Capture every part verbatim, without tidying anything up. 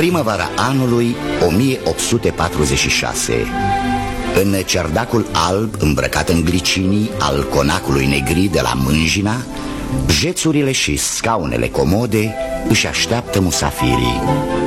Primăvara anului o mie opt sute patruzeci și șase. În cerdacul alb îmbrăcat în glicinii al conacului Negri de la Mânjina, jețurile și scaunele comode își așteaptă musafirii.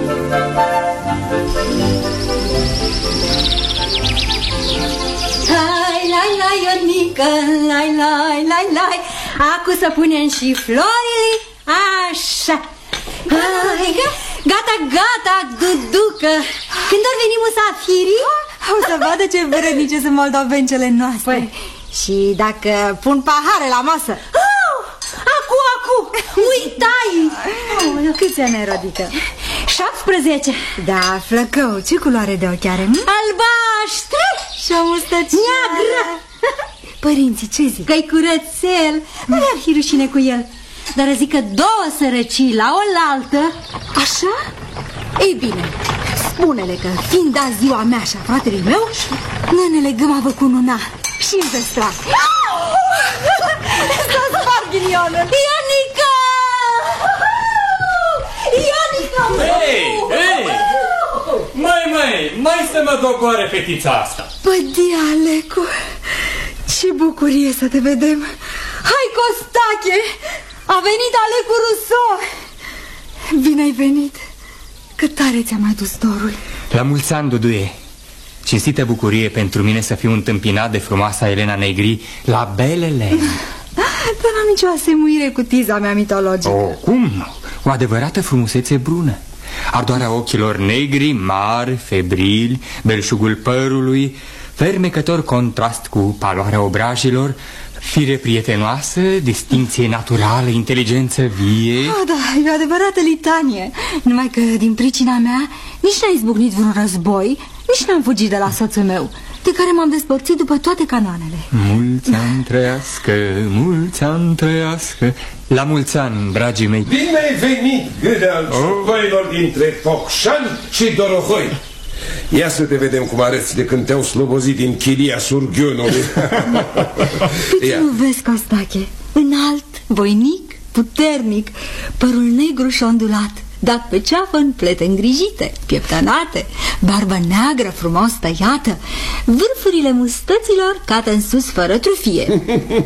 Lai, lai, lai, Ionică, lai, lai, lai, lai. Acu să punem și florile. Așa. Hai, gata, gata, duducă. Când ar veni musafirii? O să vadă ce vrednice sunt moldovencele noastre. Păi, și dacă pun pahare la masă? Oh, acu, acu, uitai. Câți ani ai, Rodică? șaptesprezece. Da, flăcău, ce culoare de ochi are? Albaștri. Și-o mustăcie neagră. Părinții, ce zic? Că-i curățel. Nu mi-ar fi rușine cu el. Dar zic că două sărăcii la oaltă. Așa? Ei bine, spune-le că, fiind azi ziua mea și a fratelui meu, nănele gâma-vă cu nuna și-mi vestra. S-a spart ghinionul. Ionica! Ionica! Hei, hei! Mai, mai, mai să mă dogoare fetița asta. Păi, Alecu, ce bucurie să te vedem. Hai, Costache, a venit Alecu Rousseau. Bine ai venit. Cât tare ți-a mai dus dorul. La mulți ani, Duduie. Cinstită bucurie pentru mine să fiu întâmpinat de frumoasa Elena Negri la Belele. Dar n-am nicio asemuire cu tiza mea mitologică. Oh, cum nu? O adevărată frumusețe brună. Ardoarea ochilor negri, mari, febrili, belșugul părului, fermecător contrast cu paloarea obrajilor, fire prietenoasă, distincție naturală, inteligență vie. Oh, da, e o adevărată litanie. Numai că din pricina mea nici n-a izbucnit vreun război, nici n-am fugit de la soțul meu, de care m-am despărțit după toate canoanele. Mulți ani trăiască, mulți ani trăiască. La mulți ani, dragii mei. Bine ai venit, gâde al ciuvoilor dintre Focșani și Dorohoi. Ia să te vedem cum arăți de când te-au slobozit din chilia surghiunului. Tu ce nu vezi, Costache? Înalt, voinic, puternic, părul negru și ondulat, dat pe ceafă în plete îngrijite, pieptănate, barbă neagră frumos tăiată, vârfurile mustăților cate în sus fără trufie.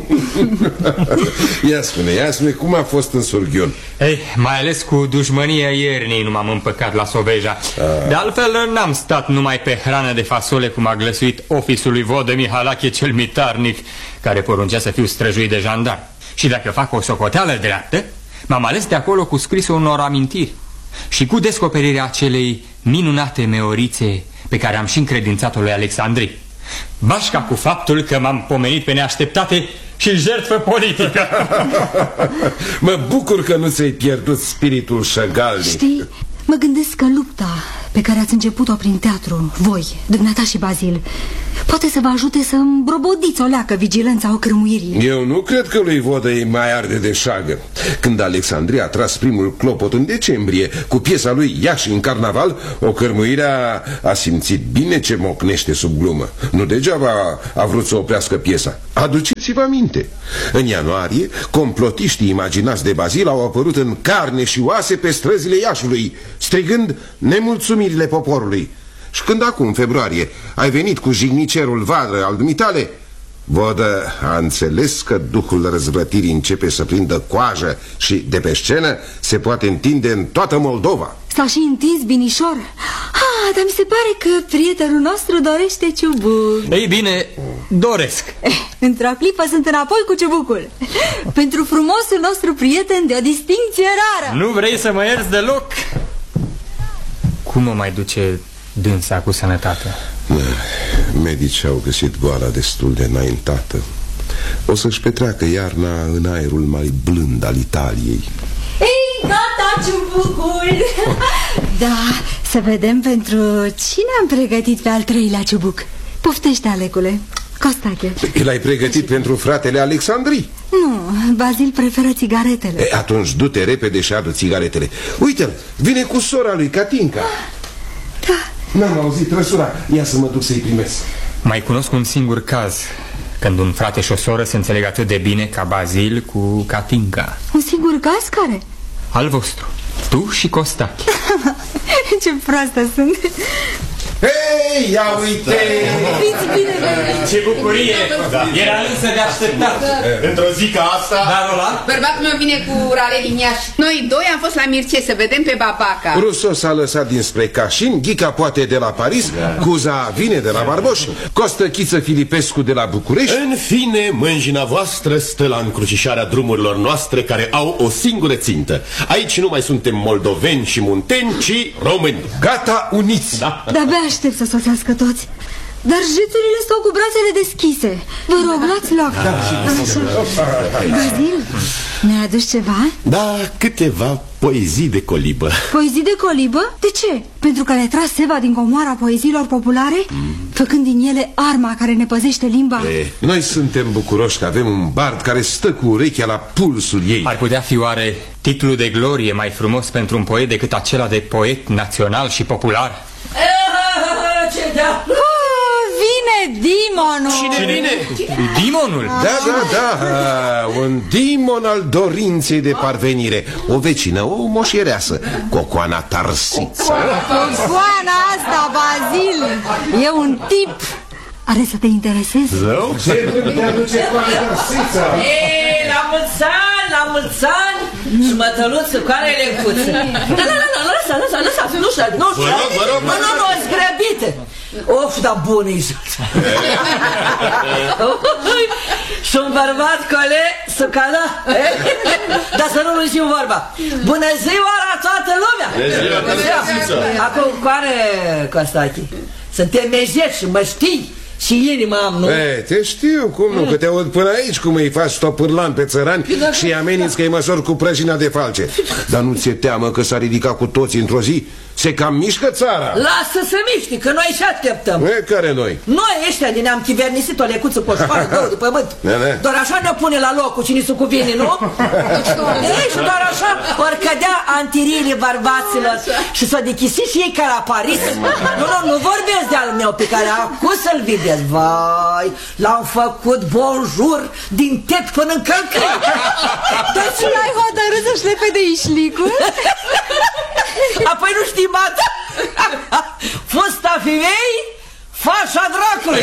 Ia spune, ia spune, cum a fost în surghiun? Ei, mai ales cu dușmănia iernii nu m-am împăcat la Soveja. A. De altfel n-am stat numai pe hrană de fasole cum a glăsuit ofisul lui Vodă Mihalache cel mitarnic, care poruncea să fiu străjuit de jandarm. Și dacă fac o socoteală dreaptă, m-am ales de acolo cu scrisul unor amintiri și cu descoperirea acelei minunate meorițe pe care am și încredințat-o lui Alexandri, bașca cu faptul că m-am pomenit pe neașteptate și jertfă politică. Mă bucur că nu ți-ai pierdut spiritul șăgalnic. Știi, mă gândesc că lupta pe care ați început-o prin teatru, voi, dumneata și Bazil, poate să vă ajute să îmbrobodiți o leacă vigilența ocrâmuirii. Eu nu cred că lui Vodă îi mai arde de șagă. Când Alexandria a tras primul clopot în decembrie cu piesa lui Iași în carnaval, ocrâmuirea a simțit bine ce mocnește sub glumă. Nu degeaba a vrut să oprească piesa. Aduceți-vă aminte. În ianuarie, complotiștii imaginați de Bazil au apărut în carne și oase pe străzile Iașului, strigând nemulțumirile poporului. Și când acum, în februarie, ai venit cu jignicerul vadră al dumitale, Vodă a înțeles că duhul răzvrătirii începe să prindă coajă și, de pe scenă, se poate întinde în toată Moldova. S-a și întins binișor. Ah, dar mi se pare că prietenul nostru dorește ciubuc. Ei bine, doresc. eh, Într-o clipă sunt înapoi cu ciubucul. Pentru frumosul nostru prieten de o distincție rară. Nu vrei să mă ierți deloc? Cum o mai duce dânsa cu sănătate? Medicii au găsit boala destul de înaintată. O să-și petreacă iarna în aerul mai blând al Italiei. Ei, gata ciubucul. Da, să vedem pentru cine am pregătit pe al treilea ciubuc. Poftește, Alecule. Costache. L-ai pregătit pentru fratele Alexandrii? Nu, Bazil preferă țigaretele. E, atunci du-te repede și adu țigaretele. Uite-l, vine cu sora lui, Catinca. Da. N-am auzit trăsura, ia să mă duc să-i primesc. Mai cunosc un singur caz când un frate și o soră se înțeleg atât de bine ca Bazil cu Catinca. Un singur caz care? Al vostru, tu și Costache. Ce proastă sunt. Hei, ia uite! Fiți bine, Ce bucurie! Da. Era însă de așteptat. Într-o zi ca asta... Da, Roland? Bărbatul meu vine cu rale din Iași. Noi doi am fost la Mircea să vedem pe Babaca. Russo s-a lăsat dinspre Cașin, Ghica poate de la Paris, da. Cuza vine de la Barboș, Costă Chiță Filipescu de la București. În fine, mânjina voastră stă la încrucișarea drumurilor noastre care au o singură țintă. Aici nu mai suntem moldoveni și munteni, ci români. Gata, uniți! Da. De-abia aștept să sosească toți. Dar jețurile stau cu brațele deschise. Vă rog, luați loc. Da, Bazil, ne-ai adus ceva? Da, câteva poezii de colibă. Poezii de colibă? De ce? Pentru că le-ai tras seva din comoara poeziilor populare? Mm. Făcând din ele arma care ne păzește limba? E, noi suntem bucuroși că avem un bard care stă cu urechea la pulsul ei. Ar putea fi oare titlul de glorie mai frumos pentru un poet decât acela de poet național și popular? Ce da? Vine Dimonul! Cine vine? Dimonul? Da, da, da, un dimon al dorinței de parvenire. O vecină, o moșiereasă, Cocoana Tarsița. Cocoana asta, Bazil, e un tip. Are să te intereseze? Zău? Ce te aduce Cocoana Tarsița? Ei, la mulți ani, la mulți ani și mătăluță cu are lencuță. Da, da, da, lăsa, lăsa, lăsa, nu știu, nu știu. Vă rog, vă rog, nu, nu, nu, zgrăbite. Of, dar bună e și un bărbat, cole, sucada. Dar să nu lungim vorba. Bună ziua la toată lumea. Bună ziua. Acum, coare, Costache, suntem mejeți și mă știi. Și inima am, nu? E, te știu, cum nu, că te aud până aici cum îi faci stopârlan pe țărani și îi ameninți că îi măsori cu prăjina de falce. Dar nu ți-e teamă că s-a ridicat cu toții într-o zi? Se cam mișcă țara. Lasă să miști, că noi și așteptăm. E, care noi? Noi ăștia din ne-am chivernisit o lecuță coșoară, două de pământ. Ne, ne. Doar așa ne pune la locul cine se cuvine, nu? Ei, și doar așa ori cădea antiriile bărbaților și s-o dechisi și ei ca la Paris. Nu, nu, nu vorbesc de-al meu pe care acum să-l vedeți. Vai, l-am făcut bonjour din tet până în călcâi. Dar ce l-ai hotărât să-și lepede ișlicul? Apoi nu știi, mat? Fusta femei, fașa dracului.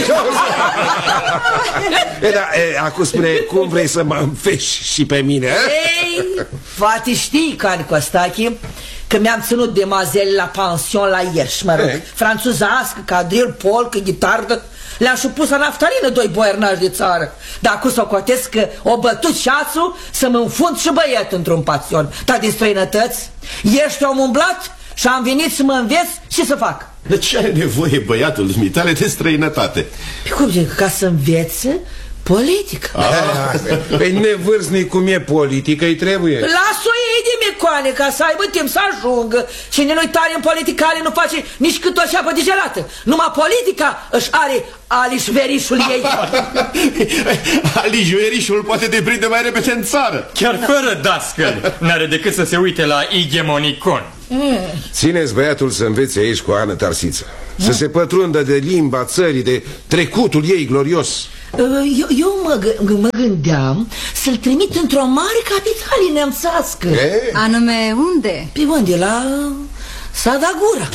E, da, e, acum spune, cum vrei să mă înfești și pe mine? A? Ei, poate știi, Cani Costache, că mi-am ținut de mazele la pension la Ierș, mă rog, franțuzească, cadril, polcă, ghitară. Le-am și pus la naftalină doi boiernași de țară. Dar acum s-o cotesc că o bătut șațul să mă înfund și băiet într-un pasion. Dar din străinătăți, ești om umblat și am venit să mă înveț și să fac. De ce are nevoie băiatul dumitale de străinătate? Pe cum zic, ca să învețe politică. Păi nevârstnic cum e politică, îi trebuie. Las-o ei de mecoane ca să aibă timp să ajungă. Și nu-i tare în politicare, nu face nici cât o șapă de gelată. Numai politica își are alișverișul ei. Alișverișul poate te prinde mai repede în țară. Chiar fără dascăl, n-are decât să se uite la Igemonicon. Mm. Țineți băiatul să învețe aici cu Ana Tarsiță. Să se pătrundă de limba țării, de trecutul ei glorios. Eu, eu mă, mă gândeam să-l trimit într-o mare capitală nemțească. E? Anume, unde? Pe unde? La Sadagura.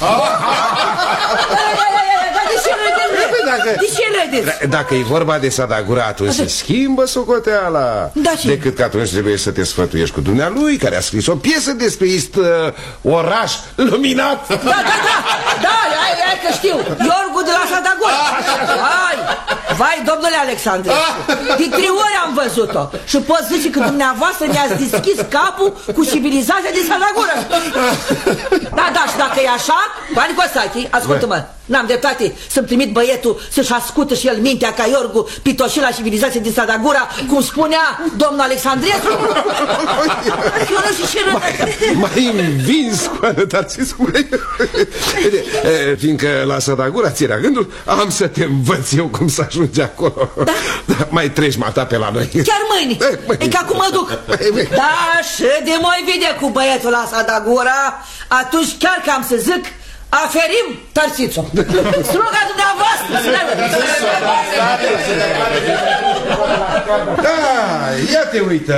De ce râdeți? Dacă e vorba de Sadagura, atunci se schimbă socoteala. Da, decât că atunci trebuie să te sfătuiești cu dumnealui, care a scris o piesă despre ist uh, oraș luminat. Da, da, da, da, ai, ai că știu. Iorgu de la Sadagura. Vai, vai, domnule Alexandru, de trei ori am văzut-o. Și pot zice că dumneavoastră ne-ați deschis capul cu civilizația din Sadagura. Da, da, și dacă e așa, Bani Costache, ascultă-mă, n-am dreptate să-mi trimit băietul să-și ascută și el mintea ca Iorgu pitoșit la civilizație din Sadagura, cum spunea domnul Alexandrescu. Eu nu știu ce rău. Mai învins cu anătați fiindcă la Sadagura ți era gândul, am să te învăț eu cum să ajungi acolo. Da? Da, mai treci mata pe la noi. Chiar mâine, e ca cum mă duc. Da, și de mai vede cu băietul la Sadagura, atunci chiar că am să zic, aferim Tarsițo. Struga dumneavoastră. Da, ia te uită.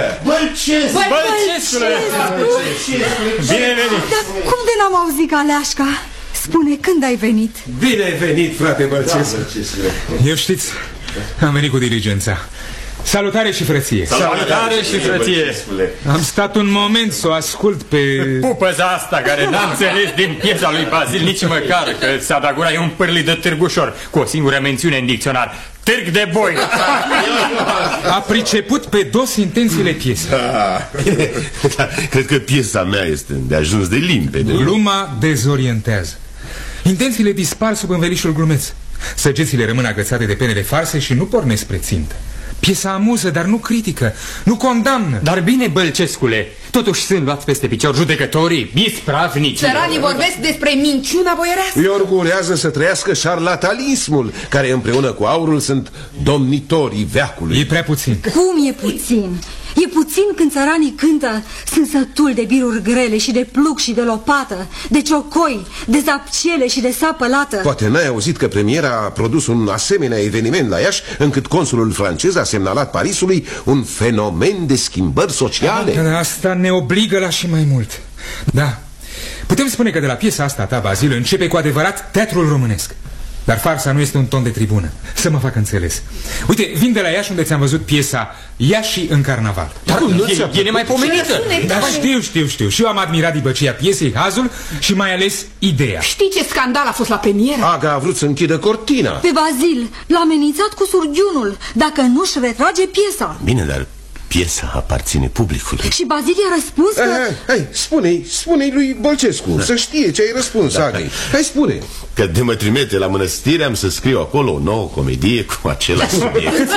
Bălcesule! Bine venit! Dar cum de n-am auzit Galeașca? Spune, când ai venit? Bine ai venit, frate Bălcescu. Eu știți, am venit cu diligența. Salutare și frăție. Salutare și frăție. Am stat un moment să o ascult pe... Pupăza asta care n-a înțeles din piesa lui Bazil nici măcar că Sadagura e un pârlit de târgușor, cu o singură mențiune în dicționar: târg de boi. A priceput pe dos intențiile piesei. Da, cred că piesa mea este de ajuns de limpede. Gluma dezorientează. Intențiile dispar sub învelișul glumeț. Săgețile rămân agățate de penele farse și nu pornesc spre țintă. Piesa amuză, dar nu critică, nu condamnă. Dar bine, Bălcescule, totuși sunt luați peste picior judecătorii, ispravnici. Țăranii vorbesc despre minciuna boierească. Îi urgurează să trăiască șarlatanismul, care împreună cu aurul sunt domnitorii veacului. E prea puțin. Cum e puțin? E puțin când țăranii cântă: sunt sătul de biruri grele și de pluc și de lopată, de ciocoi, de zapcele și de sapă lată. Poate n-ai auzit că premiera a produs un asemenea eveniment la Iași, încât consulul francez a semnalat Parisului un fenomen de schimbări sociale. Asta ne obligă la și mai mult. Da, putem spune că de la piesa asta ta, Bazil, începe cu adevărat teatrul românesc. Dar farsa nu este un ton de tribună, să mă fac înțeles. Uite, vin de la Iași, unde ți-am văzut piesa Iași în carnaval. Dar e, e nemaipomenită. Da, știu, știu, știu. Și eu am admirat dibăcia piesei, hazul și mai ales ideea. Știi ce scandal a fost la premieră? Aga a vrut să închidă cortina. Pe Bazil l-a amenințat cu surghiunul dacă nu-și retrage piesa. Bine, dar piesa aparține publicului. Și Bazil i-a răspuns că... Hai, hai, spune-i, spune-i lui Bălcescu, da. Să știe ce ai răspuns, da, Agăi. Hai, spune. Că de mă trimite la mănăstire am să scriu acolo o nouă comedie cu același subiect.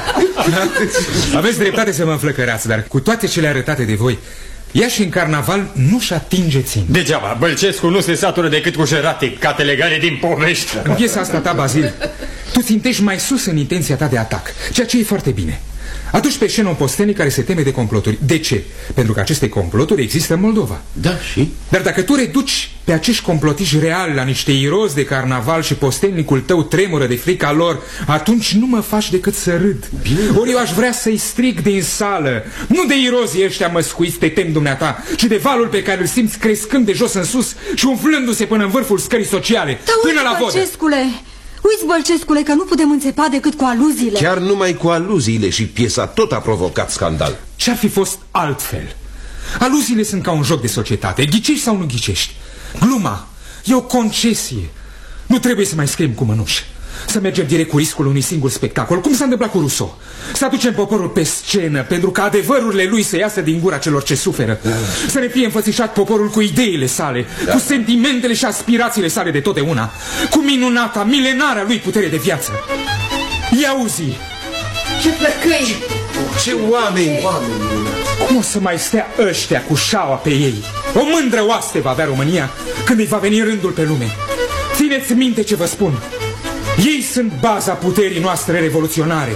Aveți dreptate să mă înflăcărați, dar cu toate cele arătate de voi, Iași în carnaval nu-și atinge țin. Degeaba, Bălcescu nu se satură decât cu jeratic, ca telegare din povești. În piesa asta ta, Bazil, tu țintești mai sus în intenția ta de atac, ceea ce e foarte bine. Aduci pe scenă un postenii care se teme de comploturi. De ce? Pentru că aceste comploturi există în Moldova. Da, și? Dar dacă tu reduci pe acești complotiști reali la niște irozi de carnaval și postenicul tău tremură de frica lor, atunci nu mă faci decât să râd. Bine. Ori eu aș vrea să-i strig din sală: nu de irozii ăștia măscuiți te tem, dumneata, ci de valul pe care îl simți crescând de jos în sus și umflându-se până în vârful scării sociale, da, până la vodă. Bălcescule, uiți, Bălcescule, că nu putem înțepa decât cu aluziile. Chiar numai cu aluziile și piesa tot a provocat scandal. Ce-ar fi fost altfel? Aluziile sunt ca un joc de societate. Ghicești sau nu ghicești? Gluma e o concesie. Nu trebuie să mai scriem cu mănuși, să mergem direct cu riscul unui singur spectacol, cum s-a întâmplat cu Rousseau. Să aducem poporul pe scenă pentru ca adevărurile lui să iasă din gura celor ce suferă. Să ne fie înfățișat poporul cu ideile sale, cu sentimentele și aspirațiile sale de totdeauna, cu minunata, milenarea lui putere de viață. Ia auzi! Ce plăcăi! Ce oameni! Oameni! Cum o să mai stea ăștia cu șaua pe ei? O mândră oaste va avea România când îi va veni rândul pe lume. Țineți minte ce vă spun. Ei sunt baza puterii noastre revoluționare.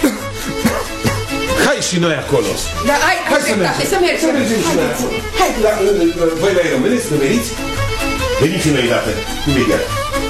Hai și noi acolo. Da, hai, hai să mergem. Să mergem. Să mergem și noi acolo. Hai, la, voi mai rămâneți, nu veniți? Veniți imediată, imediat.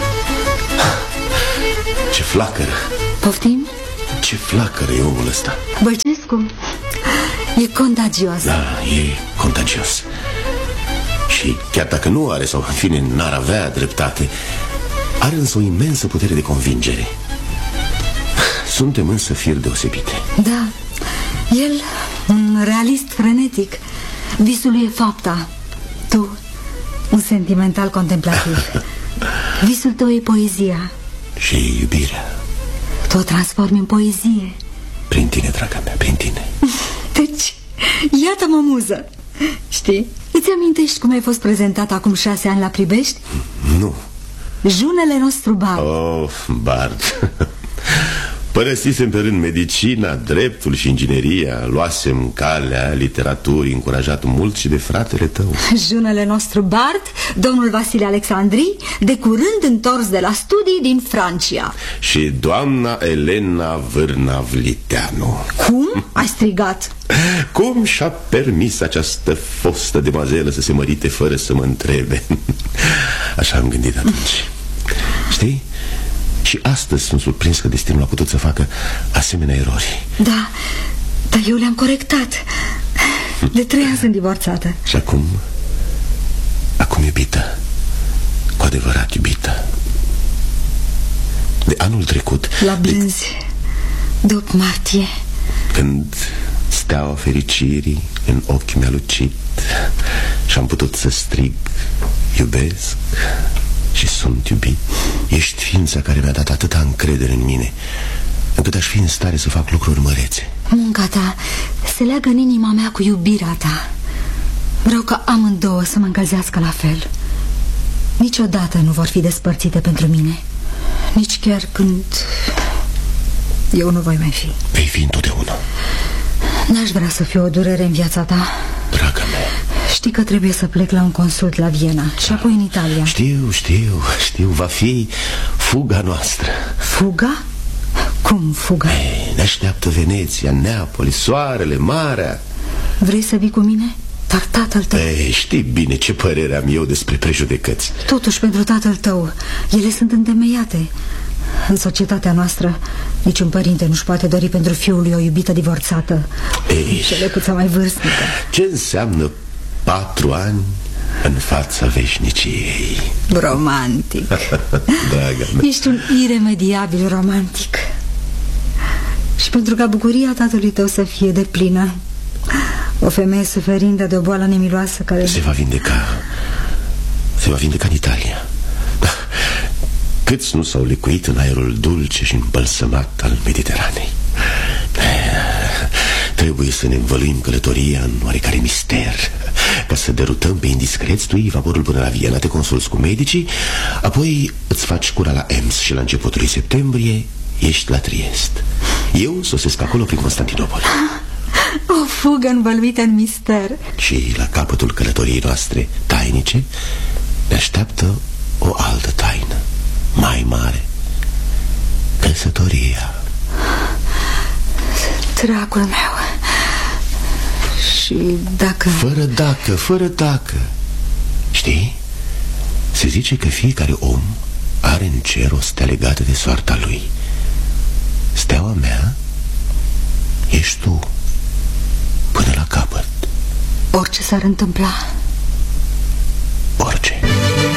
Ce flacără. Poftim? Ce flacără e omul ăsta. Bălcescu, e contagios. Da, e contagios. Și chiar dacă nu are, sau în fine n-ar avea dreptate, are însă o imensă putere de convingere. Suntem însă firi deosebite. Da, el, un realist frenetic. Visul lui e fapta. Tu, un sentimental contemplativ. Visul tău e poezia. Și iubirea. Tu o transformi în poezie. Prin tine, draga mea, prin tine. Deci, iată-mă muză. Știi, îți amintești cum ai fost prezentat acum șase ani la Pribești? Nu. Junele nostru Bard. Oh, Bard. Părăsisem pe rând medicina, dreptul și ingineria. Luasem calea literaturii, încurajat mult și de fratele tău. Junele nostru Bard, domnul Vasile Alexandri, de curând întors de la studii din Francia. Și doamna Elena Vârnavliteanu. Cum? Ai strigat? Cum și-a permis această fostă demoazelă să se mărite fără să mă întrebe? Așa am gândit atunci. Știi? Și astăzi sunt surprins că destinul a putut să facă asemenea erori. Da, dar eu le-am corectat. De trei ani sunt divorțată. Și acum, acum iubită, cu adevărat, iubita. De anul trecut, la Blânzi, de opt martie, când steaua fericirii în ochi mi-a lucit și am putut să strig: iubesc și sunt iubit. Ești ființa care mi-a dat atâta încredere în mine, încât aș fi în stare să fac lucruri mărețe. Munca ta se leagă în inima mea cu iubirea ta. Vreau ca amândouă să mă încălzească la fel. Niciodată nu vor fi despărțite pentru mine, nici chiar când eu nu voi mai fi. Vei fi întotdeauna. N-aș vrea să fiu o durere în viața ta. Draga mea, știi că trebuie să plec la un consult la Viena și apoi în Italia. Știu, știu, știu, va fi fuga noastră. Fuga? Cum fuga? Ei, ne așteaptă Veneția, Neapoli, soarele, marea. Vrei să vii cu mine? Dar tatăl tău... Ei, știi bine ce părere am eu despre prejudecăți. Totuși, pentru tatăl tău, ele sunt întemeiate. În societatea noastră, niciun părinte nu-și poate dori pentru fiul lui o iubită divorțată. Ei, șelecuța mai vârstnică. Ce înseamnă patru ani în fața veșniciei? Romantic. Draga mea, ești un iremediabil romantic. Și pentru ca bucuria tatălui tău să fie deplină, o femeie suferindă de o boală nemiloasă care... Se va vindeca. Se va vindeca în Italia. Câți nu s-au lecuit în aerul dulce și îmbălsămat al Mediteranei. Trebuie să ne învăluim călătoria în oarecare mister, ca să derutăm pe indiscreți. Tu iei vaporul până la Viena, te consulți cu medicii, apoi îți faci cura la Ems și la începutul lui septembrie ești la Triest. Eu sosesc acolo prin Constantinopol. O fugă învăluită în mister. Și la capătul călătoriei noastre tainice ne așteaptă o altă taină mai mare: căsătoria. Dragul meu. Și dacă... Fără dacă, fără dacă. Știi? Se zice că fiecare om are în cer o stea legată de soarta lui. Steaua mea ești tu, până la capăt. Orice s-ar întâmpla,